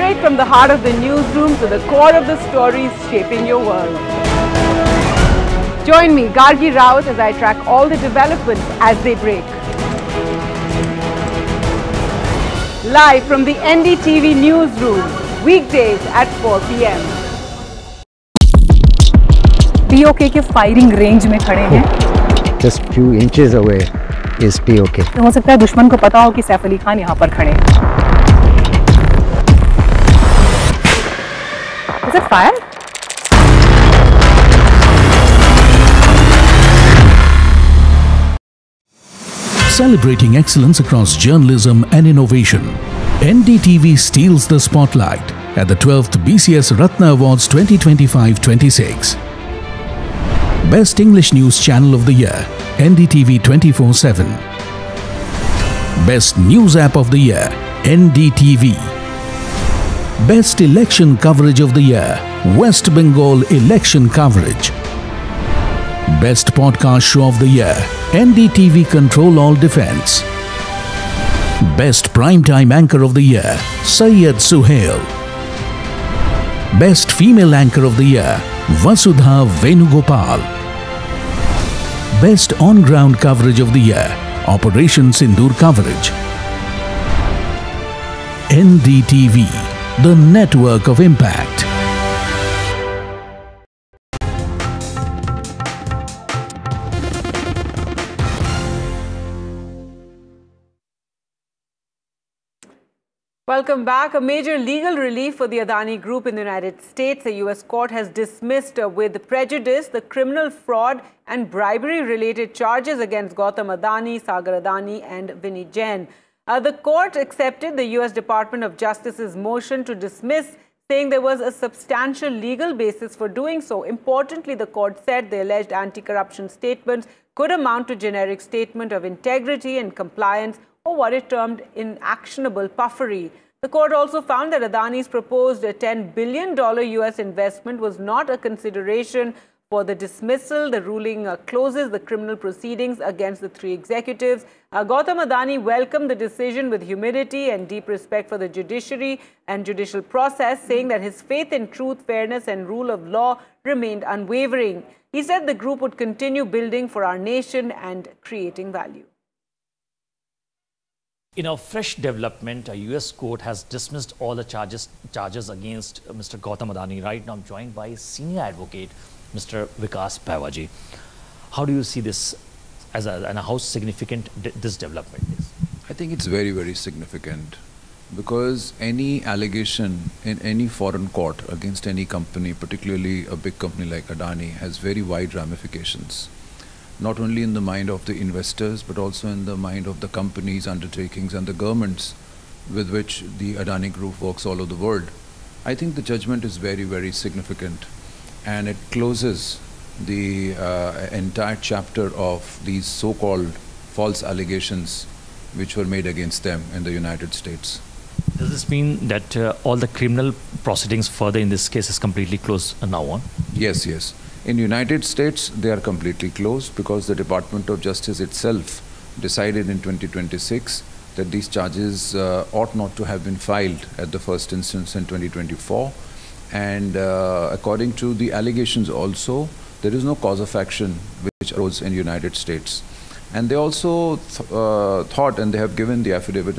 Straight from the heart of the newsroom to the core of the stories shaping your world. Join me, Gargi Rawat, as I track all the developments as they break. Live from the NDTV newsroom, weekdays at 4 p.m. POK के firing range में खड़े हैं. Just few inches away is POK. तो हो सकता है दुश्मन को पता हो कि सैफ अली खान यहाँ पर खड़े हैं. Is it fire? Celebrating excellence across journalism and innovation, NDTV steals the spotlight at the 12th BCS Ratna Awards 2025-26. Best English News Channel of the Year, NDTV 24/7. Best News App of the Year, NDTV. Best Election Coverage of the Year, West Bengal Election Coverage. Best Podcast Show of the Year, NDTV Control All Defense. Best Primetime Anchor of the Year, Syed Suhail. Best Female Anchor of the Year, Vasudha Venugopal. Best On-Ground Coverage of the Year, Operation Sindoor Coverage. NDTV, the network of impact. Welcome back. A major legal relief for the Adani Group in the United States. A U.S. court has dismissed with prejudice the criminal fraud and bribery-related charges against Gautam Adani, Sagar Adani and Vinny Jain. The court accepted the U.S. Department of Justice's motion to dismiss, saying there was a substantial legal basis for doing so. Importantly, the court said the alleged anti-corruption statements could amount to generic statement of integrity and compliance, or what it termed inactionable puffery. The court also found that Adani's proposed $10 billion U.S. investment was not a consideration for the dismissal. The ruling closes the criminal proceedings against the three executives. Gautam Adani welcomed the decision with humility and deep respect for the judiciary and judicial process, saying that his faith in truth, fairness and rule of law remained unwavering. He said the group would continue building for our nation and creating value. In a fresh development, a U.S. court has dismissed all the charges against Mr. Gautam Adani. Right now, I'm joined by senior advocate, Mr. Vikas Paiwaji. How do you see this and how significant this development is? I think it's very, very significant because any allegation in any foreign court against any company, particularly a big company like Adani, has very wide ramifications. Not only in the mind of the investors, but also in the mind of the companies, undertakings and the governments with which the Adani Group works all over the world. I think the judgment is very, very significant, and it closes the entire chapter of these so-called false allegations which were made against them in the United States. Does this mean that all the criminal proceedings further in this case is completely closed now on? Yes, yes. In the United States, they are completely closed because the Department of Justice itself decided in 2026 that these charges ought not to have been filed at the first instance in 2024. And according to the allegations also, there is no cause of action which arose in the United States. And they also thought, and they have given the affidavit